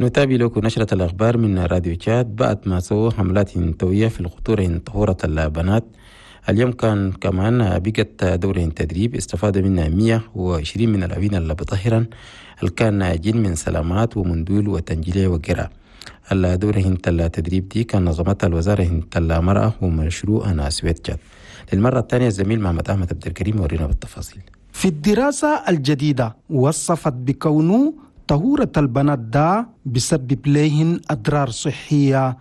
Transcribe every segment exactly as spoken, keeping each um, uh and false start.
نتابع لكم نشرة الأخبار من راديو تشاد. بعد ما سووا حملات توعية في الخطورة طهورة البنات، اليوم كان كمان بقت دورة تدريب استفاد منها مية وعشرين من الأبين اللي بطهرا اللي كان جين من سلامات ومندول وتنجيلية وقراء. الدورة هنت التدريب دي كان نظمتها الوزارة هنت المرأة ومشروع أنا سويت تشاد. للمرة الثانية الزميل محمد أحمد عبد الكريم ورينا بالتفاصيل. في الدراسة الجديدة وصفت بكونه طهورة البنات دا بسبب لهن أضرار صحية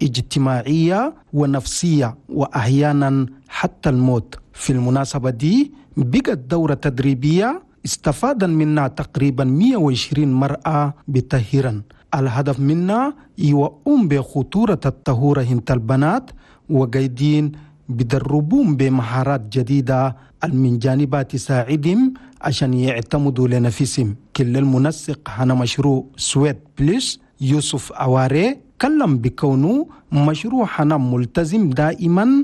واجتماعية ونفسية وأحيانا حتى الموت. في المناسبة دي بقت دورة تدريبية استفاد منها تقريبا مئة وعشرين مرأة بطهيرا. الهدف منها يوقون بخطورة الطهورة هنت البنات وقايدين بدربون بمهارات جديدة من جانبها تساعدهم عشان يعتمدوا لنفسهم. كل المنسق هنا مشروع سويت بليس يوسف أواري كلم بكونه مشروع هنا ملتزم دائما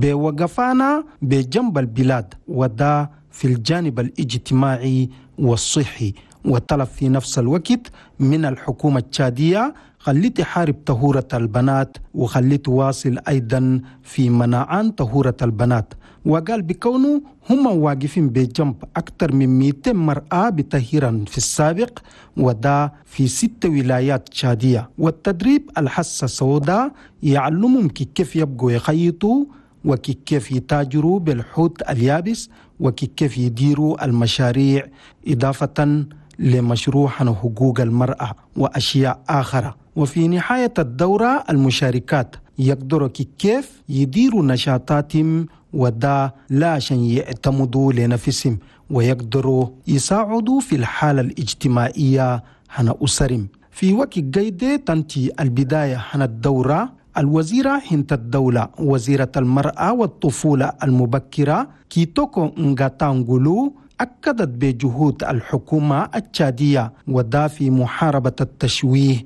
بوقفانا بجنب البلاد ودا في الجانب الاجتماعي والصحي، وطلب في نفس الوقت من الحكومة التشادية خلي تحارب طهورة البنات وخلي تواصل أيضا في منعان طهورة البنات. وقال بكونه هم واقفين بجنب أكثر من مئتين مرأة بطهيرا في السابق ودا في ست ولايات تشادية. والتدريب الحسة سودا يعلمهم كيف يبقوا يخيطوا وكيف يتاجروا بالحوت اليابس وكيف يديروا المشاريع، إضافة لمشروع حقوق المرأة وأشياء آخرى. وفي نهاية الدورة المشاركات يقدروا كيف يديروا نشاطاتهم ودا لا عشان يعتمدوا لنفسهم ويقدروا يساعدوا في الحالة الاجتماعية هنا أسرهم. في وقت قيدة تنتي البداية هنا الدورة، الوزيرة هنت الدولة وزيرة المرأة والطفولة المبكرة كيتوكو نغاتانغولو أكدت بجهود الحكومة التشادية ودا في محاربة التشويه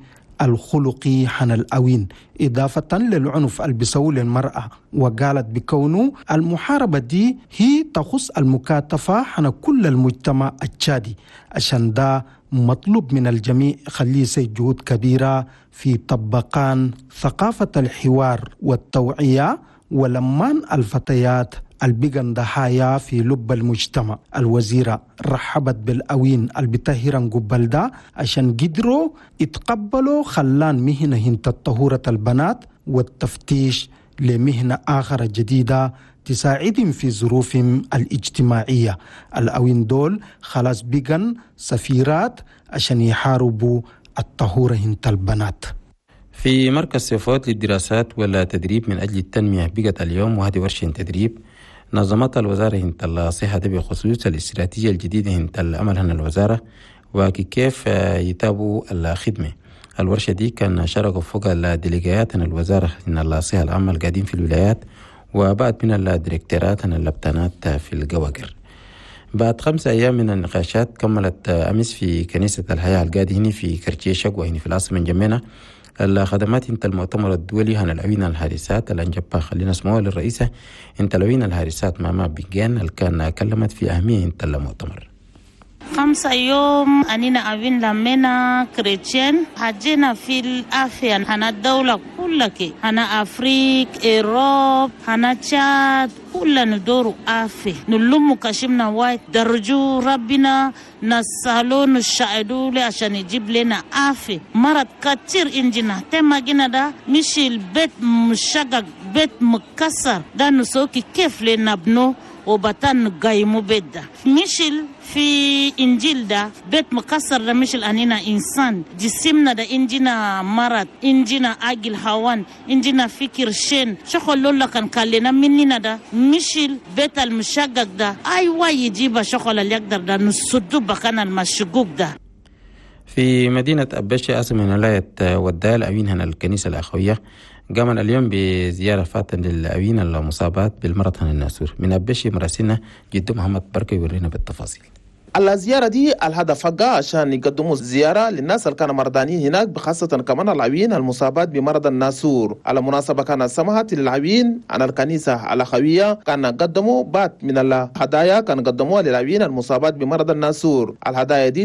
الخلقي حن الأوين إضافة للعنف البسوي للمرأة. وقالت بكونه المحاربة دي هي تخص المكاتفة حن كل المجتمع التشادي عشان دا مطلوب من الجميع خليه يسوي جهود كبيرة في طبقان ثقافة الحوار والتوعية ولمان الفتيات البيغن ضحايا في لب المجتمع. الوزيرة رحبت بالأوين البتهران قبل دا عشان قدروا يتقبلوا خلان مهنة هنت طهورة البنات والتفتيش لمهنة آخر جديدة تساعدهم في ظروفهم الاجتماعية. الأوين دول خلاص بيغن سفيرات عشان يحاربوا الطهورة هنت البنات. في مركز سيفوت للدراسات والتدريب من أجل التنمية بقت اليوم وهذه ورشة تدريب نظمتها الوزارة هنت الصحة بخصوص الاستراتيجية الجديدة هنت الأمل هنا الوزارة وكيف يتابعوا الخدمة. الورشة دي كان شاركوا فوق الديليجيات هنا الوزارة هنا الصحة العامة القاعدين في الولايات وبعد من الديركتورات هنا اللبتانات في القواقر. بعد خمسة أيام من النقاشات كملت أمس في كنيسة الحياة القاعدة هنا في كرتيشق وهنا في العاصمة جمينة الخدمات انت المؤتمر الدولي هنا العوين الهارسات الانجبا خلينا اسمه للرئيسة انت العوين الهارسات ماما بيجان اللي كان كلمت في أهمية انت المؤتمر. خمسة يوم أنينا أبين لمنا كريتشين حجينا في الأفيا هنا الدولة كلها هنا أفريق إيروب هنا تشاد كلنا ندورو أفي نلومو كشمنا وايد درجو ربنا نسالو نشاهدو لي عشان يجيب لنا أفي مرض كتير إنجنا تما جينا دا مشي البيت مشقق بيت مكسر دا نسوكي كيف لنا بنو وبطن قايمو بيت دا مشي في إنجيل ده بيت مكسر ده مش الأنينا إنسان جسمنا ده إنجينا مرض إنجينا أجل هوان إنجينا فكر شين شغل لولا كان كلنا مننا ده مش البيت المشقق ده أيوة يجيب شغل اللي يقدر ده نسدو بكان المشقوق ده. في مدينة أبشة أسم من ولاية ودال أوين هنا الكنيسة الأخوية قامنا اليوم بزيارة فاتن للأوين المصابات بالمرض هنا الناسور. من أبشة مراسلنا جدو محمد بركة يورينا بالتفاصيل. الزيارة دي الهدف حقها عشان يقدموا زيارة للناس اللي كانوا مرضانين هناك بخاصة كمان العوين المصابات بمرض الناسور. على مناسبة كانت سمحت للعوين عن الكنيسة الأخوية كان قدموا بعض من الهدايا كان قدموها للعوين المصابات بمرض الناسور. الهدايا دي